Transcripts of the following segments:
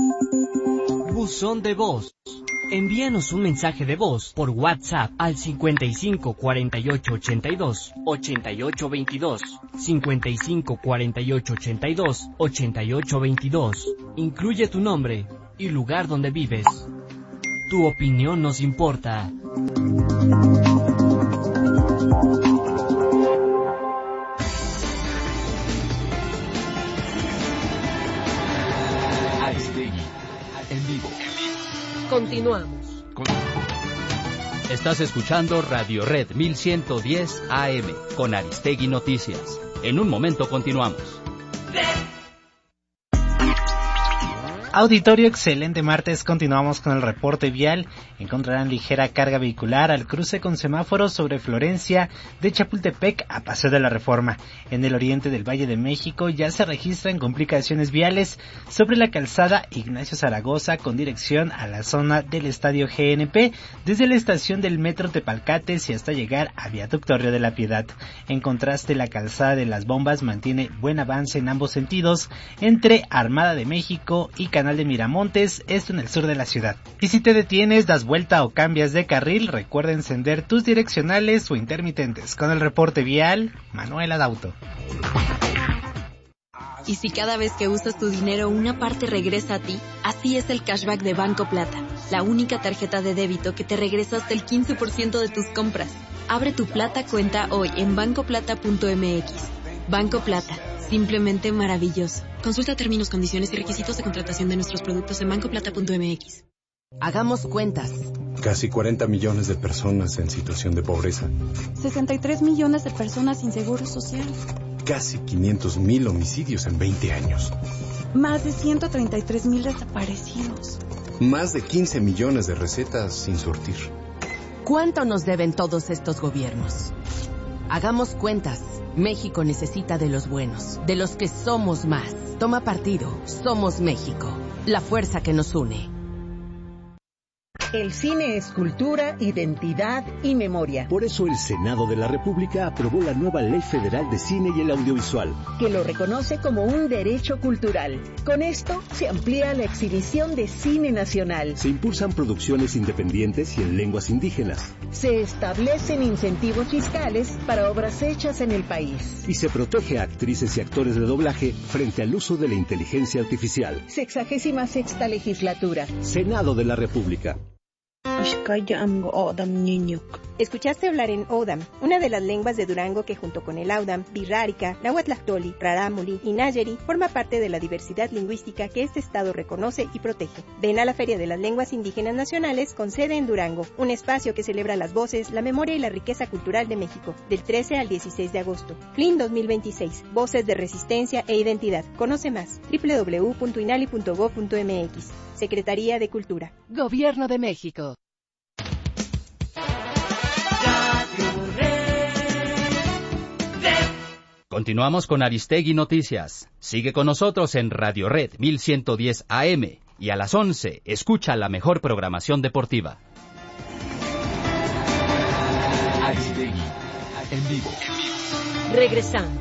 Buzón de voz. Envíanos un mensaje de voz por WhatsApp al 55 48 82 88 22, 55 48 82 88 22. Incluye tu nombre y lugar donde vives. Tu opinión nos importa. Aristegui, en vivo. Continuamos. Estás escuchando Radio Red 1110 AM con Aristegui Noticias. En un momento continuamos. Auditorio, excelente martes. Continuamos con el reporte vial. Encontrarán ligera carga vehicular al cruce con semáforos sobre Florencia de Chapultepec a Paseo de la Reforma. En el oriente del Valle de México ya se registran complicaciones viales sobre la calzada Ignacio Zaragoza con dirección a la zona del Estadio GNP, desde la estación del Metro Tepalcates y hasta llegar a Viaducto Río de la Piedad. En contraste, la calzada de las Bombas mantiene buen avance en ambos sentidos entre Armada de México y Canal de Miramontes, esto en el sur de la ciudad. Y si te detienes, das vuelta o cambias de carril, recuerda encender tus direccionales o intermitentes. Con el reporte vial, Manuel Adauto. Y si cada vez que usas tu dinero una parte regresa a ti, así es el cashback de Banco Plata, la única tarjeta de débito que te regresa hasta el 15% de tus compras. Abre tu Plata cuenta hoy en bancoplata.mx. Banco Plata, simplemente maravilloso. Consulta términos, condiciones y requisitos de contratación de nuestros productos en bancoplata.mx. Hagamos cuentas. Casi 40 millones de personas en situación de pobreza. 63 millones de personas sin seguro social. Casi 500,000 homicidios en 20 años. Más de 133,000 desaparecidos. Más de 15 millones de recetas sin surtir. ¿Cuánto nos deben todos estos gobiernos? Hagamos cuentas. México necesita de los buenos, de los que somos más. Toma partido. Somos México. La fuerza que nos une. El cine es cultura, identidad y memoria. Por eso el Senado de la República aprobó la nueva Ley Federal de Cine y el Audiovisual, que lo reconoce como un derecho cultural. Con esto se amplía la exhibición de cine nacional. Se impulsan producciones independientes y en lenguas indígenas. Se establecen incentivos fiscales para obras hechas en el país. Y se protege a actrices y actores de doblaje frente al uso de la inteligencia artificial. 66ª legislatura. Senado de la República. Escuchaste hablar en Odam, una de las lenguas de Durango que junto con el Audam, Birrárica, Nahuatlactoli, Rarámuri y Nayeri forma parte de la diversidad lingüística que este estado reconoce y protege. Ven a la Feria de las Lenguas Indígenas Nacionales con sede en Durango, un espacio que celebra las voces, la memoria y la riqueza cultural de México, del 13 al 16 de agosto. FLIN 2026, Voces de Resistencia e Identidad. Conoce más, www.inali.gov.mx. Secretaría de Cultura. Gobierno de México. Continuamos con Aristegui Noticias. Sigue con nosotros en Radio Red 1110 AM y a las 11 escucha la mejor programación deportiva. Aristegui, en vivo. Regresamos.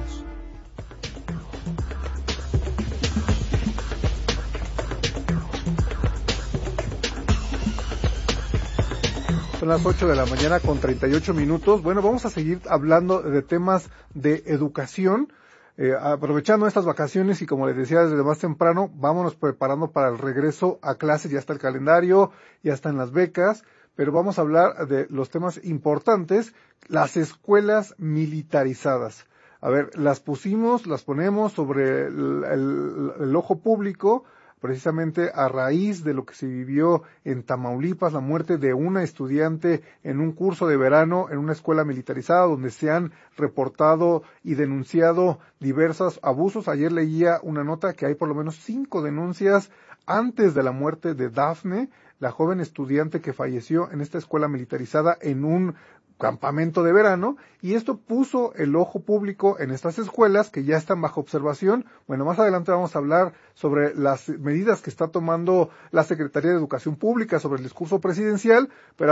Son las 8 de la mañana con 38 minutos. Bueno, vamos a seguir hablando de temas de educación. Aprovechando estas vacaciones y como les decía desde más temprano, vámonos preparando para el regreso a clases. Ya está el calendario, ya están las becas, pero vamos a hablar de los temas importantes, las escuelas militarizadas. A ver, las ponemos sobre el ojo público, precisamente a raíz de lo que se vivió en Tamaulipas, la muerte de una estudiante en un curso de verano en una escuela militarizada donde se han reportado y denunciado diversos abusos. Ayer leía una nota que hay por lo menos 5 denuncias antes de la muerte de Dafne, la joven estudiante que falleció en esta escuela militarizada en un campamento de verano, y esto puso el ojo público en estas escuelas que ya están bajo observación. Bueno, más adelante vamos a hablar sobre las medidas que está tomando la Secretaría de Educación Pública sobre el discurso presidencial, pero a ver,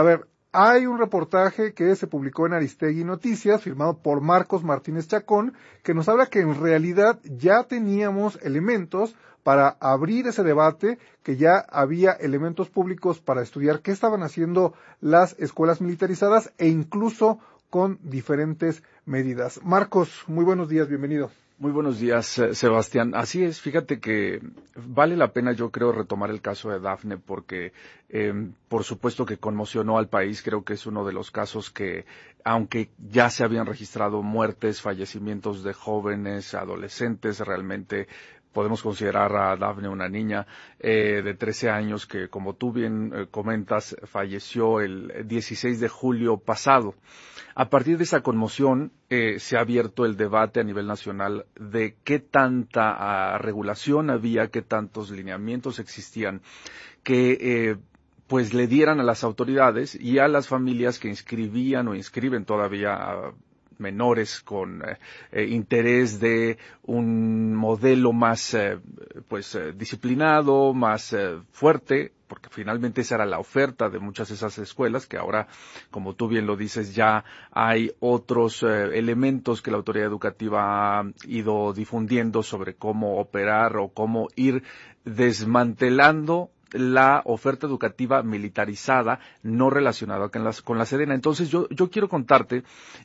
hay un reportaje que se publicó en Aristegui Noticias, firmado por Marcos Martínez Chacón, que nos habla que en realidad ya teníamos elementos para abrir ese debate, que ya había elementos públicos para estudiar qué estaban haciendo las escuelas militarizadas e incluso con diferentes medidas. Marcos, muy buenos días, bienvenido. Muy buenos días, Sebastián. Así es, fíjate que vale la pena, yo creo, retomar el caso de Dafne porque, por supuesto que conmocionó al país. Creo que es uno de los casos que, aunque ya se habían registrado muertes, fallecimientos de jóvenes, adolescentes, realmente podemos considerar a Dafne una niña de 13 años que, como tú bien comentas, falleció el 16 de julio pasado. A partir de esa conmoción se ha abierto el debate a nivel nacional de qué tanta regulación había, qué tantos lineamientos existían que pues le dieran a las autoridades y a las familias que inscribían o inscriben todavía a menores con interés de un modelo más disciplinado, más fuerte, porque finalmente esa era la oferta de muchas de esas escuelas, que ahora, como tú bien lo dices, ya hay otros elementos que la autoridad educativa ha ido difundiendo sobre cómo operar o cómo ir desmantelando la oferta educativa militarizada no relacionada con la Sedena. Entonces yo quiero contarte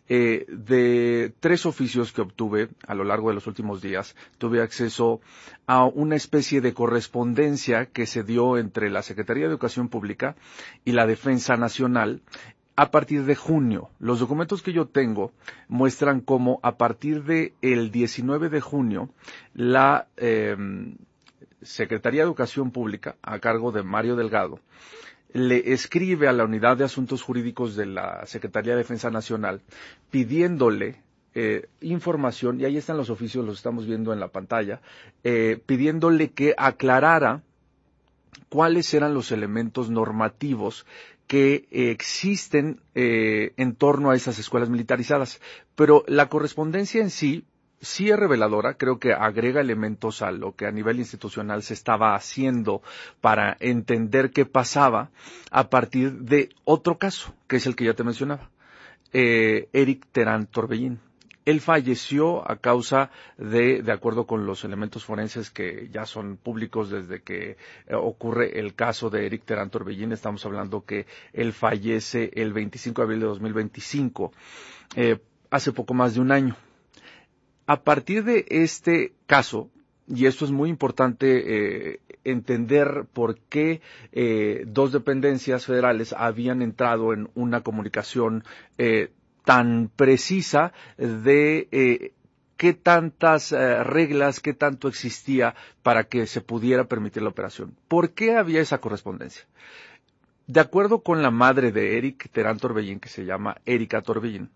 de 3 oficios que obtuve a lo largo de los últimos días. Tuve acceso a una especie de correspondencia que se dio entre la Secretaría de Educación Pública y la Defensa Nacional a partir de junio. Los documentos que yo tengo muestran cómo a partir del 19 de junio la Secretaría de Educación Pública, a cargo de Mario Delgado, le escribe a la Unidad de Asuntos Jurídicos de la Secretaría de Defensa Nacional pidiéndole información, y ahí están los oficios, los estamos viendo en la pantalla, pidiéndole que aclarara cuáles eran los elementos normativos que existen en torno a esas escuelas militarizadas. Pero la correspondencia en sí es reveladora, creo que agrega elementos a lo que a nivel institucional se estaba haciendo para entender qué pasaba a partir de otro caso, que es el que ya te mencionaba, Eric Terán Torbellín. Él falleció a causa de acuerdo con los elementos forenses que ya son públicos desde que ocurre el caso de Eric Terán Torbellín. Estamos hablando que él fallece el 25 de abril de 2025, hace poco más de un año. A partir de este caso, y esto es muy importante entender por qué 2 dependencias federales habían entrado en una comunicación tan precisa de qué tantas reglas, qué tanto existía para que se pudiera permitir la operación. ¿Por qué había esa correspondencia? De acuerdo con la madre de Eric Terán Torbellín, que se llama Erika Torbellín,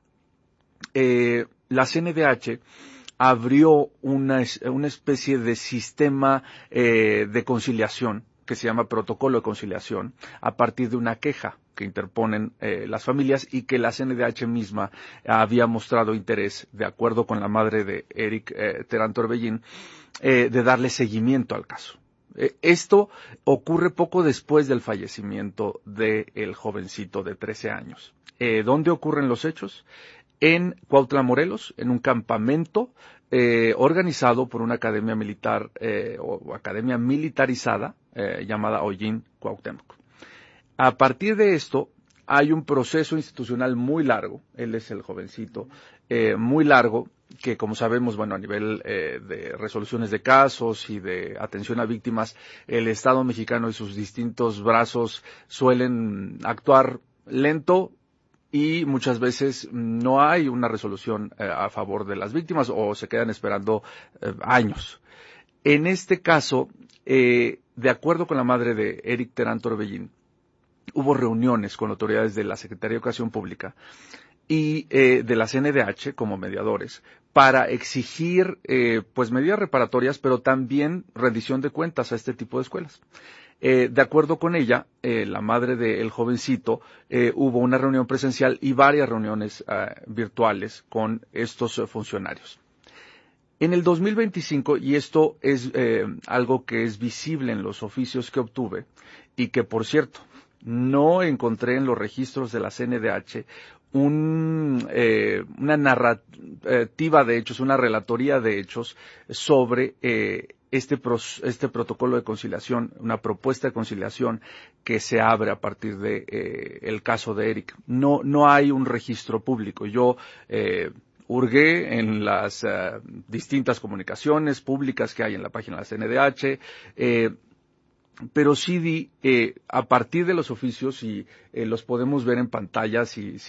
la CNDH abrió una especie de sistema de conciliación que se llama protocolo de conciliación a partir de una queja que interponen las familias y que la CNDH misma había mostrado interés, de acuerdo con la madre de Eric Terán Torbellín, de darle seguimiento al caso. Esto ocurre poco después del fallecimiento del jovencito de 13 años. ¿Dónde ocurren los hechos? En Cuautla, Morelos, en un campamento organizado por una academia militar o academia militarizada llamada Hollín Cuauhtémoc. A partir de esto hay un proceso institucional muy largo, él es el jovencito, muy largo, que como sabemos, bueno, a nivel de resoluciones de casos y de atención a víctimas, el Estado mexicano y sus distintos brazos suelen actuar lento, y muchas veces no hay una resolución a favor de las víctimas o se quedan esperando años. En este caso, de acuerdo con la madre de Eric Terán Torbellín, hubo reuniones con autoridades de la Secretaría de Educación Pública y de la CNDH como mediadores para exigir medidas reparatorias, pero también rendición de cuentas a este tipo de escuelas. De acuerdo con ella, la madre del jovencito, hubo una reunión presencial y varias reuniones virtuales con estos funcionarios. En el 2025, y esto es algo que es visible en los oficios que obtuve, y que por cierto, no encontré en los registros de la CNDH una narrativa de hechos, una relatoría de hechos sobre este protocolo de conciliación, una propuesta de conciliación que se abre a partir de el caso de Eric. No hay un registro público. Yo hurgué en las distintas comunicaciones públicas que hay en la página de la CNDH, pero sí a partir de los oficios, y los podemos ver en pantalla si